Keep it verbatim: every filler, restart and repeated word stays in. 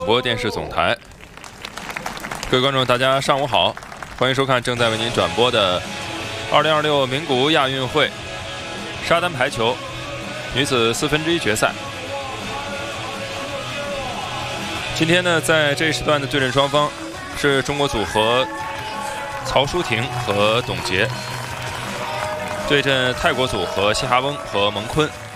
播电视总台，各位观众，大家上午好，欢迎收看正在为您转播的二零二六名古屋亚运会沙滩排球女子四分之一决赛。今天呢，在这一时段的对阵双方是中国组合曹淑婷和董洁，对阵泰国组合谢哈翁和蒙坤。